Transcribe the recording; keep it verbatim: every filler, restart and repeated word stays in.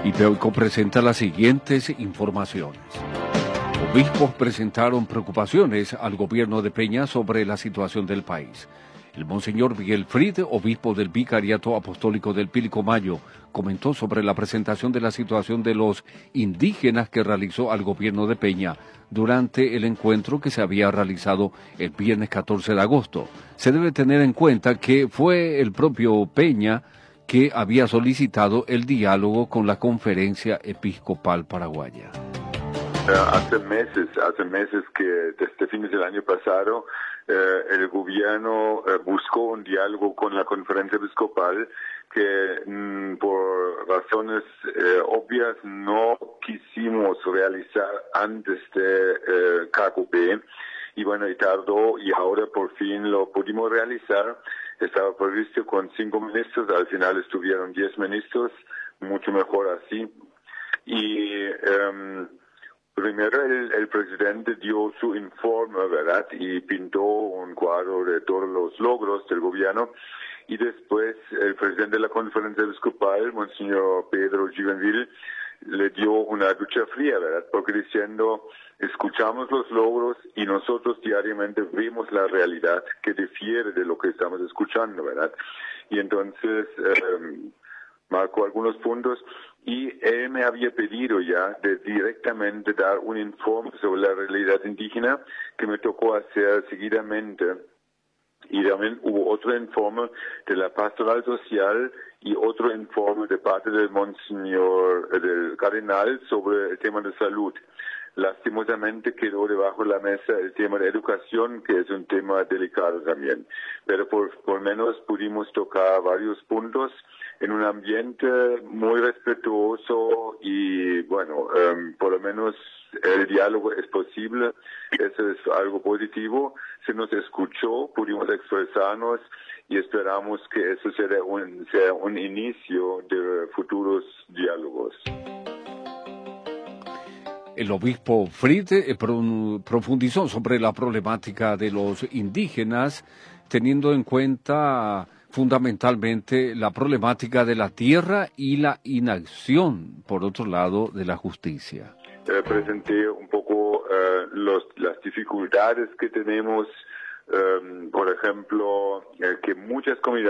Y Peuco presenta las siguientes informaciones. Obispos presentaron preocupaciones al gobierno de Peña sobre la situación del país. El monseñor Miguel Frid, obispo del Vicariato Apostólico del Pilcomayo, comentó sobre la presentación de la situación de los indígenas que realizó al gobierno de Peña durante el encuentro que se había realizado el viernes catorce de agosto. Se debe tener en cuenta que fue el propio Peña que había solicitado el diálogo con la Conferencia Episcopal Paraguaya. Hace meses, hace meses que desde fines del año pasado eh, el gobierno eh, buscó un diálogo con la Conferencia Episcopal que mmm, por razones eh, obvias no quisimos realizar antes de eh, K K P. Y bueno, y tardó y ahora por fin lo pudimos realizar. Estaba previsto con cinco ministros, al final estuvieron diez ministros, mucho mejor así. Y um, primero el, el presidente dio su informe, ¿verdad? Y pintó un cuadro de todos los logros del gobierno. Y después el presidente de la Conferencia Episcopal, Monseñor Pedro Givenville, le dio una ducha fría, ¿verdad? Porque diciendo, escuchamos los logros y nosotros diariamente vemos la realidad que difiere de lo que estamos escuchando, ¿verdad? Y entonces eh, marcó algunos puntos y él me había pedido ya de directamente dar un informe sobre la realidad indígena que me tocó hacer seguidamente. Y también hubo otro informe de la pastoral social y otro informe de parte del monseñor, del cardenal sobre el tema de salud. Lastimosamente quedó debajo de la mesa el tema de educación, que es un tema delicado también. Pero por, por menos pudimos tocar varios puntos en un ambiente muy respetuoso y, bueno, um, por lo menos el diálogo es posible. Eso es algo positivo. Se nos escuchó, pudimos expresarnos y esperamos que eso sea un, sea un inicio de futuros diálogos. El obispo Frid profundizó sobre la problemática de los indígenas, teniendo en cuenta fundamentalmente la problemática de la tierra y la inacción, por otro lado, de la justicia. Eh, presenté un poco eh, los, las dificultades que tenemos, eh, por ejemplo, eh, que muchas comunidades